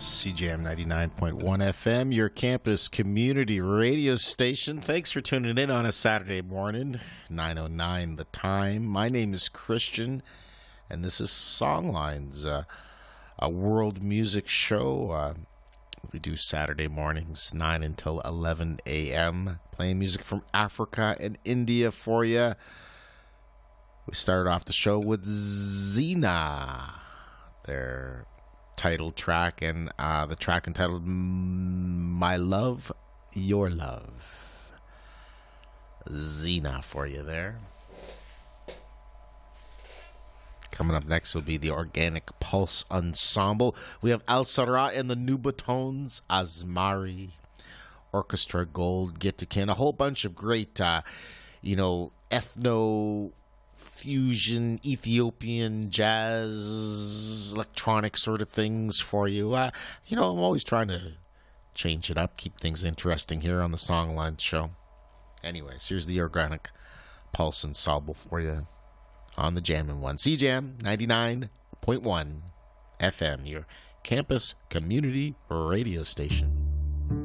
CJM 99.1 FM, your campus community radio station. Thanks for tuning in on a Saturday morning, 9:09 the time. My name is Christian, and this is Songlines, a world music show. We do Saturday mornings, 9 until 11 a.m., playing music from Africa and India for you. We started off the show with Zena, their title track, and the track entitled My Love, Your Love. Zena for you there. Coming up next will be the Organic Pulse Ensemble. We have Al Sarah and the Nubatones, Asmari, Orchestra Gold, Gitakin, a whole bunch of great, ethno fusion, Ethiopian jazz, electronic sort of things for you. I'm always trying to change it up, keep things interesting here on the Songline Show. Anyways, here's the Organic Pulse Ensemble for you on the Jammin' One. CJAM 99.1 FM, your campus community radio station.